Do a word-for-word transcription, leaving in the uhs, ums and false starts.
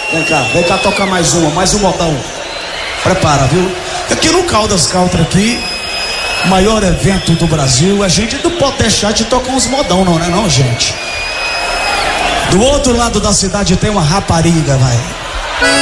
Vem cá, vem cá tocar mais uma, mais um modão. Prepara, viu? Aqui no Caldas Country aqui, maior evento do Brasil, a gente não pode deixar de tocar uns modão não, né não, gente? Do outro lado da cidade tem uma rapariga, vai.